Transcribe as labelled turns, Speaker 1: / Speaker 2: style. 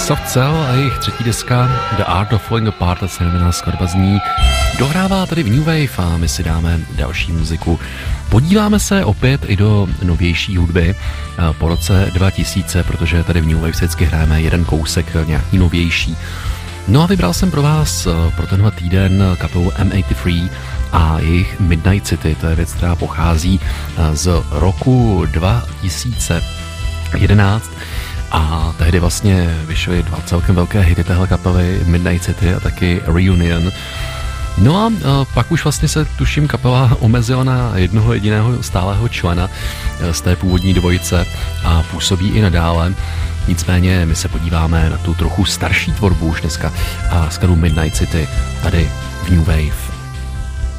Speaker 1: Soft Cell a jejich třetí deska The Art of Falling Apart, se jmenuje skladba zní. Dohrává tady v New Wave a my si dáme další muziku. Podíváme se opět i do novější hudby po roce 2000, protože tady v New Wave vždycky hrajeme jeden kousek nějaký novější. No a vybral jsem pro vás pro tenhle týden kapelu M83 a jejich Midnight City. To je věc, která pochází z roku 2011 a tehdy vlastně vyšly dva celkem velké hity téhle kapely, Midnight City a taky Reunion. No a pak už vlastně se tuším kapela omezila na jednoho jediného stálého člena z té původní dvojice a působí i nadále. Nicméně my se podíváme na tu trochu starší tvorbu už dneska a skladbu Midnight City tady v New Wave.